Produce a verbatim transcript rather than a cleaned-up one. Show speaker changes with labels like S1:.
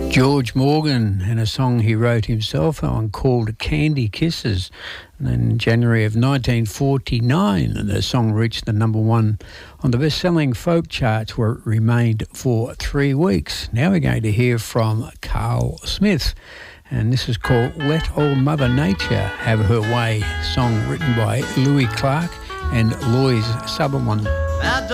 S1: George Morgan and a song he wrote himself on called Candy Kisses. And in January of nineteen forty-nine, the song reached the number one on the best-selling folk charts, where it remained for three weeks. Now we're going to hear from Carl Smith, and this is called Let Old Mother Nature Have Her Way, song written by Louis Clark and Lois Sutherland.